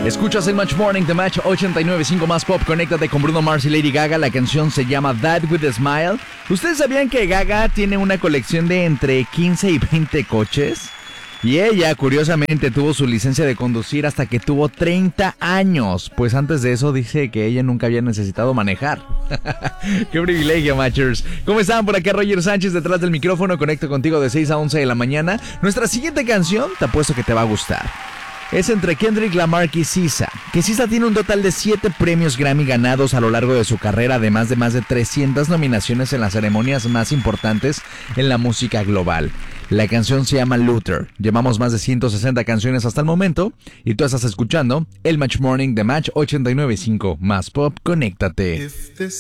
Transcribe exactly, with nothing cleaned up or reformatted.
Escuchas el Match Morning de Match ochenta y nueve punto cinco más pop. Conéctate con Bruno Mars y Lady Gaga. La canción se llama That With A Smile. ¿Ustedes sabían que Gaga tiene una colección de entre quince y veinte coches? Y ella, curiosamente, tuvo su licencia de conducir hasta que tuvo treinta años. Pues antes de eso dice que ella nunca había necesitado manejar. ¡Qué privilegio, Matchers! ¿Cómo están? Por acá Roger Sánchez detrás del micrófono. Conecto contigo de seis a once de la mañana. Nuestra siguiente canción, te apuesto que te va a gustar. Es entre Kendrick Lamar y S Z A. Que S Z A tiene un total de siete premios Grammy ganados a lo largo de su carrera, además de más de trescientas nominaciones en las ceremonias más importantes en la música global. La canción se llama Luther. Llevamos más de ciento sesenta canciones hasta el momento y tú estás escuchando el Match Morning de Match ochenta y nueve punto cinco más pop. Conéctate.